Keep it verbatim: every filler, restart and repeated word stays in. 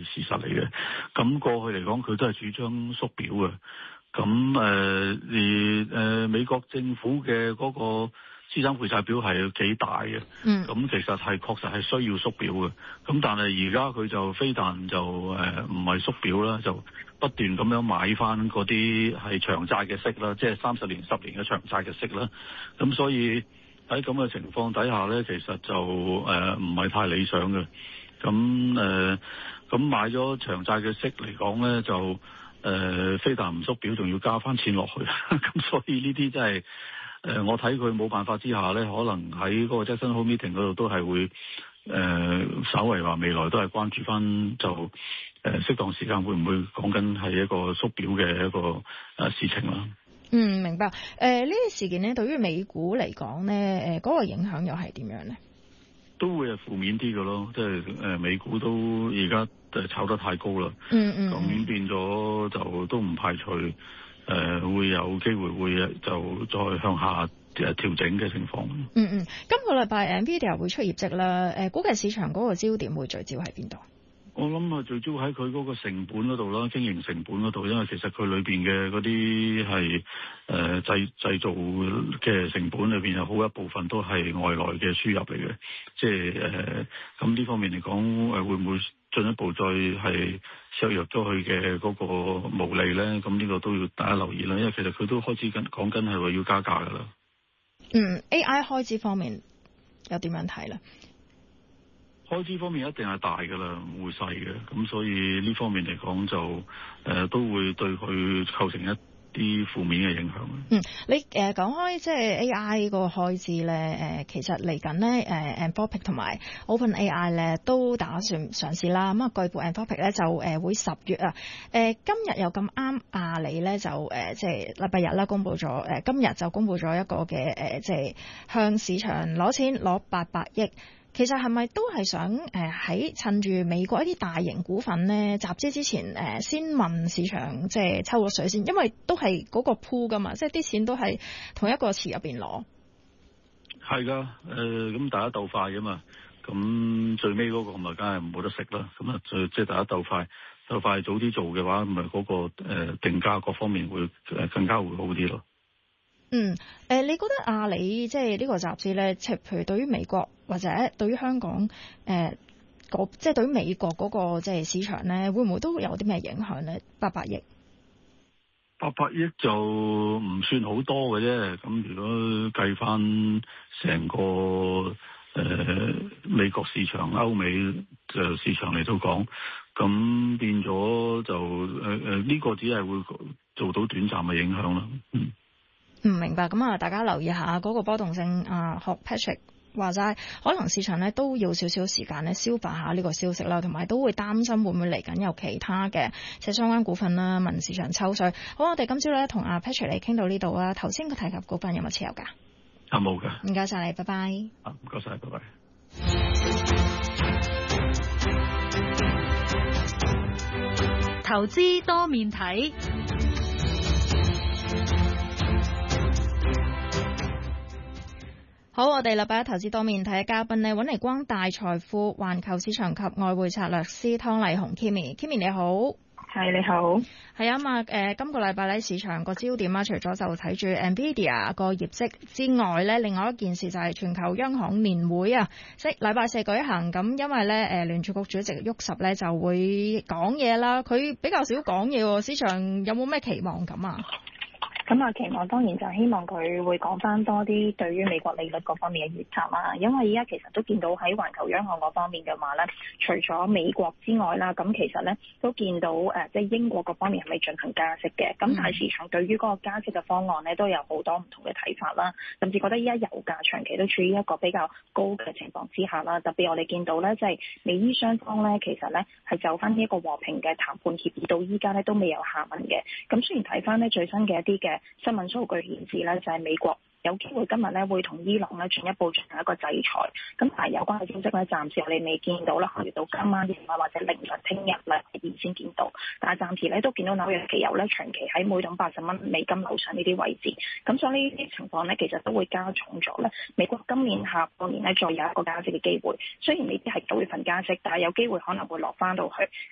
事實嚟嘅。咁過去嚟講，佢都係主張縮表嘅。咁誒、呃、而誒、呃、美國政府嘅嗰個資產負債表係幾大嘅。嗯。咁其實係確實係需要縮表嘅。咁但係而家佢就非但就誒唔係縮表啦，就不斷咁樣買翻嗰啲係長債嘅息啦，即係三十年、十年嘅長債嘅息啦。咁所以喺咁嘅情況底下咧，其實就誒唔係太理想嘅。咁誒咁買咗長債嘅息嚟講咧，就誒、呃、非但唔縮表，仲要加翻錢落去。咁所以呢啲真係誒我睇佢冇辦法之下咧，可能喺嗰個 Jackson Hole Meeting 嗰度都係會誒、呃、稍微話未來都係關注翻就誒、呃、適當時間會唔會講緊係一個縮表嘅一個誒事情啦。 嗯，明白。誒、呃，呢啲事件咧，對於美股嚟講咧，誒，嗰個影響又係點樣咧？ 都會係負面啲嘅咯，即係誒，美股都而家誒炒得太高啦。嗯嗯。咁變咗就都唔排除誒、呃、會有機會會就再向下誒調整嘅情況。 嗯嗯。今個禮拜 Nvidia 會出業績啦，誒，估計市場嗰個焦點會聚焦喺邊度？ 我諗啊，聚焦喺佢嗰個成本嗰度啦，經營成本嗰度，因為其實佢裏邊嘅嗰啲係誒製製造嘅成本裏邊有好一部分都係外來嘅輸入嚟嘅，即係誒咁呢方面嚟講誒會唔會進一步再係削弱咗佢嘅嗰個毛利咧？咁呢個都要大家留意啦，因為其實佢都開始緊講緊係話要加價噶啦。 嗯 ，A I 開支方面又點樣睇咧？ 開支方面一定係大㗎啦，唔會細嘅，咁所以呢方面嚟講就誒、呃、都會對佢構成一啲負面嘅影響。 嗯，你誒、呃、講開即係 A I 嗰個開支咧，誒、呃、其實嚟緊咧誒 Anthropic 同埋 OpenAI 咧都打算上市啦。咁啊，據報 Anthropic 咧就誒、呃、會十月啊，誒、呃、今日又咁啱阿里咧就誒、呃、即係禮拜日啦，公佈咗誒今日就公佈咗一個嘅誒、呃、即係向市場攞錢攞八百億。其實係咪都係想誒喺、呃、趁住美國一啲大型股份咧集資之前誒、呃、先問市場即係抽個水先，因為都係嗰個 pool 噶嘛，即係啲錢都係同一個池入邊攞。 係噶，誒咁大家鬥快噶嘛，咁最尾嗰個咪梗係冇得食啦。咁啊，最即係大家鬥快，鬥快早啲做嘅話，咪嗰、嗰個誒、呃、定價各方面會誒更加會好啲咯。 嗯，誒、呃，你覺得阿里即係呢個集資咧，即係譬如對於美國或者對於香港，誒、呃，即係對於美國嗰個即係市場咧，會唔會都有啲咩影響咧？八百億， 八百億就唔算好多嘅啫。咁如果計翻成個誒、呃、美國市場、歐美就市場嚟到講，咁變咗就誒誒呢個只係會做到短暫嘅影響啦。嗯。 唔明白，咁啊，大家留意下嗰個波動性啊，學 Patrick 話齋，可能市場咧都要少少時間咧消化下呢個消息啦，同埋都會擔心會唔會嚟緊有其他嘅即係相關股份啦，問市場抽水。好，我哋今朝咧同阿 Patrick 嚟傾到呢度啊。頭先佢提及股份有冇持有㗎？ 啊，冇㗎。 唔該晒你，拜拜。 啊，唔該晒，拜拜。 投資多面睇。 好，我哋禮拜一投資多面睇嘅嘉賓呢，揾嚟光大財富環球市場及外匯策略師湯麗紅 Kimi，Kimi 你好， 係你好， 係啊嘛，誒、呃，今個禮拜咧市場個焦點啊，除咗就睇住 Nvidia 個業績之外咧，另外一件事就係全球央行年會啊，即係禮拜四舉行，咁因為咧誒聯儲局主席沃什咧就會講嘢啦，佢比較少講嘢，市場有冇咩期望咁啊？ 咁啊，期望當然就希望佢會講翻多啲對於美國利率嗰方面嘅預測啦。因為依家其實都見到喺環球央行嗰方面嘅話咧，除咗美國之外啦，咁其實咧都見到誒，即係英國嗰方面係咪進行加息嘅？咁但係市場對於嗰個加息嘅方案咧都有好多唔同嘅睇法啦。甚至覺得依家油價長期都處於一個比較高嘅情況之下啦。特別我哋見到咧，即係美伊雙方咧，其實咧係就翻呢一個和平嘅談判協議到依家咧都未有下文嘅。咁雖然睇翻咧最新嘅一啲嘅新聞數據顯示咧，就係美國有機會今日咧會同伊朗咧進一步進行一個制裁，咁但係有關嘅消息咧，暫時我哋未見到啦，可能到今晚夜晚或者凌晨聽日咧先見到，但係暫時咧都見到紐約期油咧長期喺每桶八十蚊美金樓上呢啲位置，咁所以呢啲情況咧其實都會加重咗咧美國今年下半年咧再有一個加息嘅機會，雖然未必係九月份加息，但係有機會可能會落翻到去